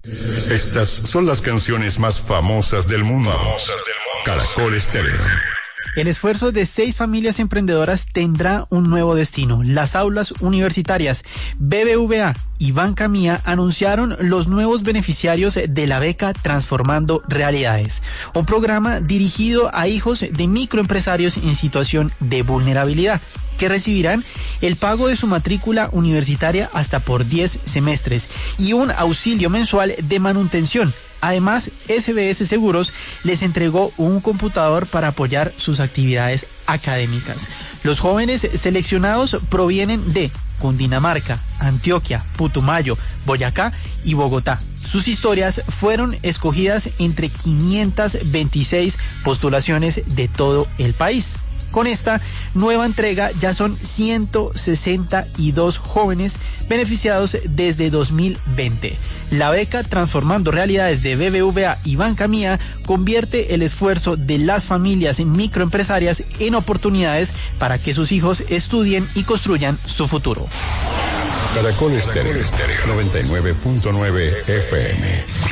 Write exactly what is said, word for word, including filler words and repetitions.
Estas son las canciones más famosas del mundo. Famosas del mundo. Caracol Estéreo. El esfuerzo de seis familias emprendedoras tendrá un nuevo destino: las aulas universitarias. B B V A y Banca Mía anunciaron los nuevos beneficiarios de la beca Transformando Realidades, un programa dirigido a hijos de microempresarios en situación de vulnerabilidad, que recibirán el pago de su matrícula universitaria hasta por diez semestres y un auxilio mensual de manutención. Además, S B S Seguros les entregó un computador para apoyar sus actividades académicas. Los jóvenes seleccionados provienen de Cundinamarca, Antioquia, Putumayo, Boyacá y Bogotá. Sus historias fueron escogidas entre quinientas veintiséis postulaciones de todo el país. Con esta nueva entrega ya son ciento sesenta y dos jóvenes beneficiados desde dos mil veinte. La beca Transformando Realidades de B B V A y Banca Mía convierte el esfuerzo de las familias microempresarias en oportunidades para que sus hijos estudien y construyan su futuro. Caracol Estéreo noventa y nueve punto nueve F M.